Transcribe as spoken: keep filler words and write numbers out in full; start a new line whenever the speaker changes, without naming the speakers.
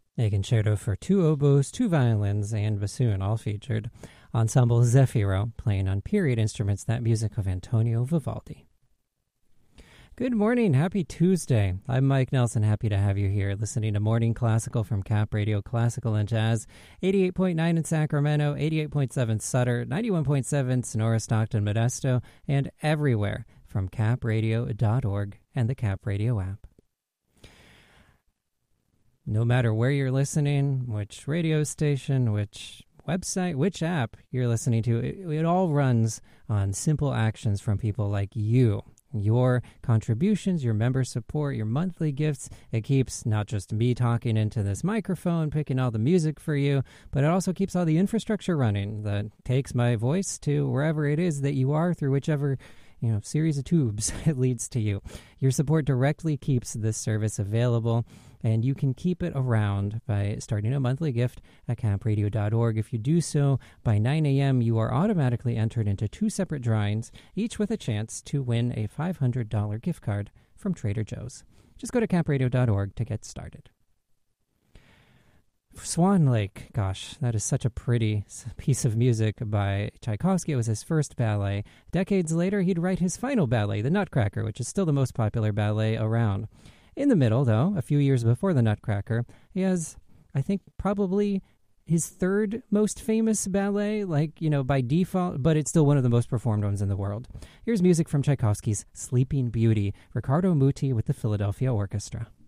A concerto for two oboes, two violins, and bassoon, all featured. Ensemble Zefiro, playing on period instruments, that music of Antonio Vivaldi. Good morning. Happy Tuesday. I'm Mike Nelson. Happy to have you here listening to Morning Classical from Cap Radio Classical and Jazz. eighty-eight point nine in Sacramento, eighty-eight point seven Sutter, ninety-one point seven Sonora, Stockton, Modesto, and everywhere from cap radio dot org and the Cap Radio app. No matter where you're listening, which radio station, which website, which app you're listening to, it, it all runs on simple actions from people like you. Your contributions, your member support, your monthly gifts. It keeps not just me talking into this microphone, picking all the music for you, but it also keeps all the infrastructure running that takes my voice to wherever it is that you are through whichever you know series of tubes it leads to you. Your support directly keeps this service available, and you can keep it around by starting a monthly gift at cap radio dot org. If you do so by nine a.m., you are automatically entered into two separate drawings, each with a chance to win a five hundred dollars gift card from Trader Joe's. Just go to cap radio dot org to get started. Swan Lake, gosh, that is such a pretty piece of music by Tchaikovsky. It was his first ballet. Decades later, he'd write his final ballet, The Nutcracker, which is still the most popular ballet around. In the middle, though, a few years before The Nutcracker, he has, I think, probably his third most famous ballet, like, you know, by default, but it's still one of the most performed ones in the world. Here's music from Tchaikovsky's Sleeping Beauty, Riccardo Muti with the Philadelphia Orchestra.